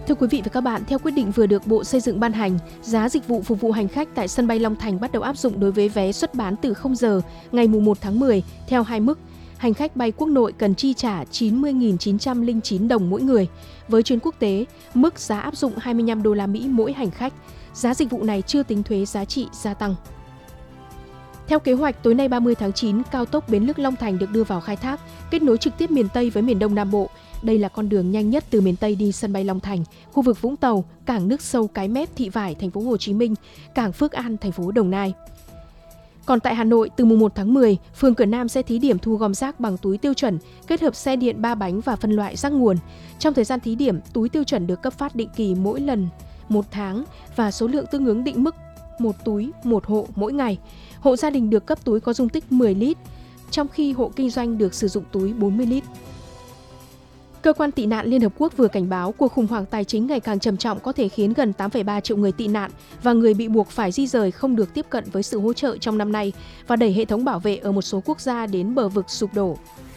Thưa quý vị và các bạn, theo quyết định vừa được Bộ Xây dựng ban hành, giá dịch vụ phục vụ hành khách tại sân bay Long Thành bắt đầu áp dụng đối với vé xuất bán từ 0 giờ ngày 1 tháng 10 theo hai mức. Hành khách bay quốc nội cần chi trả 90.909 đồng mỗi người. Với chuyến quốc tế, mức giá áp dụng 25 đô la Mỹ mỗi hành khách. Giá dịch vụ này chưa tính thuế giá trị gia tăng. Theo kế hoạch, tối nay 30 tháng 9, cao tốc Bến Lức Long Thành được đưa vào khai thác, kết nối trực tiếp miền Tây với miền Đông Nam Bộ. Đây là con đường nhanh nhất từ miền Tây đi sân bay Long Thành, khu vực Vũng Tàu, cảng nước sâu Cái Mép, Thị Vải, thành phố Hồ Chí Minh, cảng Phước An, thành phố Đồng Nai. Còn tại Hà Nội, từ mùng 1 tháng 10, phường Cửa Nam sẽ thí điểm thu gom rác bằng túi tiêu chuẩn, kết hợp xe điện 3 bánh và phân loại rác nguồn. Trong thời gian thí điểm, túi tiêu chuẩn được cấp phát định kỳ mỗi lần 1 tháng và số lượng tương ứng định mức 1 túi, 1 hộ mỗi ngày. Hộ gia đình được cấp túi có dung tích 10 lít, trong khi hộ kinh doanh được sử dụng túi 40 lít. Cơ quan tị nạn Liên Hợp Quốc vừa cảnh báo cuộc khủng hoảng tài chính ngày càng trầm trọng có thể khiến gần 8,3 triệu người tị nạn và người bị buộc phải di rời không được tiếp cận với sự hỗ trợ trong năm nay và đẩy hệ thống bảo vệ ở một số quốc gia đến bờ vực sụp đổ.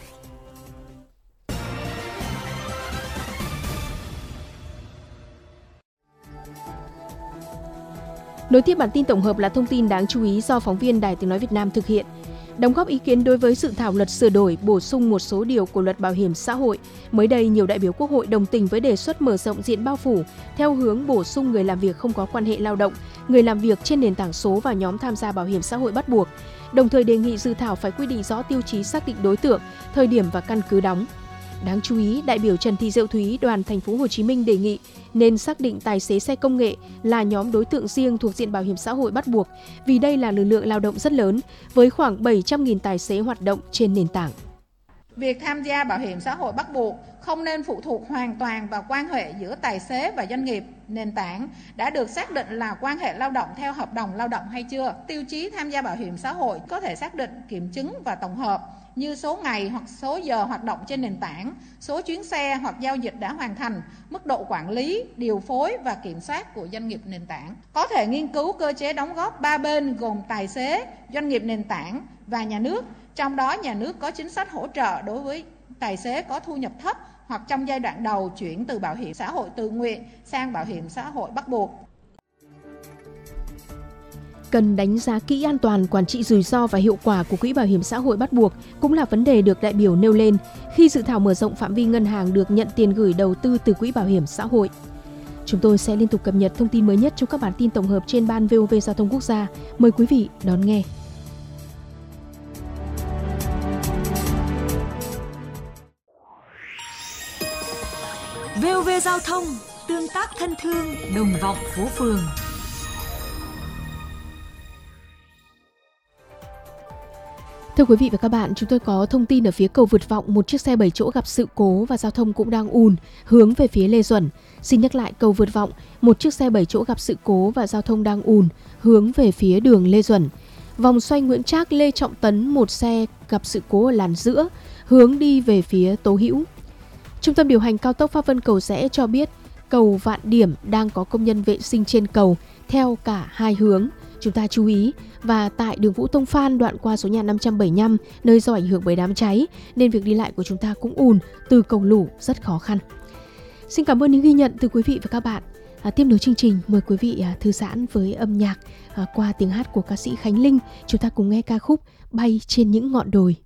Nối tiếp bản tin tổng hợp là thông tin đáng chú ý do phóng viên Đài Tiếng nói Việt Nam thực hiện. Đóng góp ý kiến đối với dự thảo luật sửa đổi, bổ sung một số điều của luật bảo hiểm xã hội. Mới đây, nhiều đại biểu Quốc hội đồng tình với đề xuất mở rộng diện bao phủ theo hướng bổ sung người làm việc không có quan hệ lao động, người làm việc trên nền tảng số và nhóm tham gia bảo hiểm xã hội bắt buộc. Đồng thời đề nghị dự thảo phải quy định rõ tiêu chí xác định đối tượng, thời điểm và căn cứ đóng. Đáng chú ý, đại biểu Trần Thị Diệu Thúy, đoàn thành phố Hồ Chí Minh đề nghị nên xác định tài xế xe công nghệ là nhóm đối tượng riêng thuộc diện bảo hiểm xã hội bắt buộc, vì đây là lực lượng lao động rất lớn, với khoảng 700.000 tài xế hoạt động trên nền tảng. Việc tham gia bảo hiểm xã hội bắt buộc không nên phụ thuộc hoàn toàn vào quan hệ giữa tài xế và doanh nghiệp nền tảng đã được xác định là quan hệ lao động theo hợp đồng lao động hay chưa. Tiêu chí tham gia bảo hiểm xã hội có thể xác định kiểm chứng và tổng hợp như số ngày hoặc số giờ hoạt động trên nền tảng, số chuyến xe hoặc giao dịch đã hoàn thành, mức độ quản lý, điều phối và kiểm soát của doanh nghiệp nền tảng. Có thể nghiên cứu cơ chế đóng góp ba bên gồm tài xế, doanh nghiệp nền tảng và nhà nước. Trong đó nhà nước có chính sách hỗ trợ đối với tài xế có thu nhập thấp hoặc trong giai đoạn đầu chuyển từ bảo hiểm xã hội tự nguyện sang bảo hiểm xã hội bắt buộc. Cần đánh giá kỹ an toàn, quản trị rủi ro và hiệu quả của quỹ bảo hiểm xã hội bắt buộc cũng là vấn đề được đại biểu nêu lên khi dự thảo mở rộng phạm vi ngân hàng được nhận tiền gửi đầu tư từ quỹ bảo hiểm xã hội. Chúng tôi sẽ liên tục cập nhật thông tin mới nhất trong các bản tin tổng hợp trên Ban VOV Giao thông Quốc gia. Mời quý vị đón nghe. VOV Giao thông, tương tác thân thương, đồng vọng phố phường. Thưa quý vị và các bạn, chúng tôi có thông tin ở phía cầu Vượt Vọng, một chiếc xe 7 chỗ gặp sự cố và giao thông cũng đang ùn hướng về phía Lê Duẩn. Xin nhắc lại, cầu Vượt Vọng, một chiếc xe 7 chỗ gặp sự cố và giao thông đang ùn hướng về phía đường Lê Duẩn. Vòng xoay Nguyễn Trác, Lê Trọng Tấn, một xe gặp sự cố ở làn giữa hướng đi về phía Tố Hữu. Trung tâm điều hành cao tốc Pháp Vân Cầu Giẽ cho biết cầu Vạn Điểm đang có công nhân vệ sinh trên cầu theo cả hai hướng. Chúng ta chú ý, và tại đường Vũ Tông Phan đoạn qua số nhà 575 nơi do ảnh hưởng bởi đám cháy nên việc đi lại của chúng ta cũng ùn từ cầu Lũ rất khó khăn. Xin cảm ơn những ghi nhận từ quý vị và các bạn. Tiếp nối chương trình, mời quý vị thư giãn với âm nhạc qua tiếng hát của ca sĩ Khánh Linh. Chúng ta cùng nghe ca khúc Bay trên những ngọn đồi.